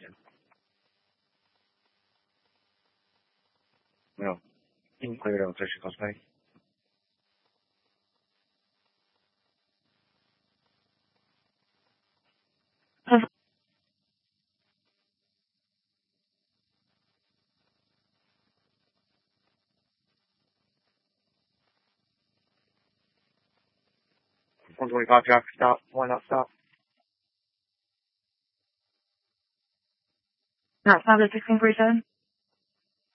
No. Clear to cosplay. One 25 traffic stop. Why not stop? Not 1647.